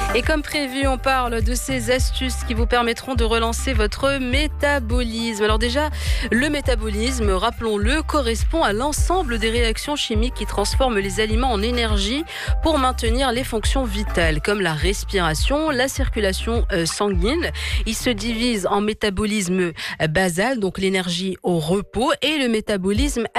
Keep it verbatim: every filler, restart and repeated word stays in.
Et comme prévu, on parle de ces astuces qui vous permettront de relancer votre métabolisme. Alors déjà, le métabolisme, rappelons-le, correspond à l'ensemble des réactions chimiques qui transforment les aliments en énergie pour maintenir les fonctions vitales, comme la respiration, la circulation sanguine. Il se divise en métabolisme basal, donc l'énergie au repos, et le métabolisme